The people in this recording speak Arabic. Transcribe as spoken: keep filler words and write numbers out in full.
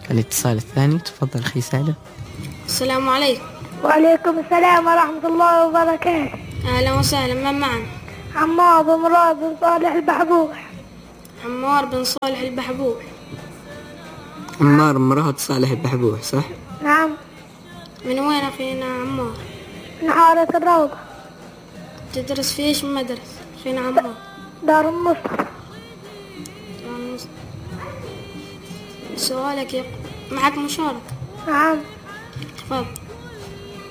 الاتصال الثاني تفضل أخي سعد. السلام عليكم. وعليكم السلام ورحمة الله وبركاته. أهلا وسهلا، من معنا؟ عمار بن مراد بن صالح البحبوح. عمار بن صالح البحبوح. عمار مراد صالح البحبوح صح؟ نعم. من وين أخينا عمار؟ من حارة الروضة. تدرس في إيش مدرسة أخينا عمار؟ دار المصطفى. سؤالك يق... معك مشاركة؟ نعم. تفضل.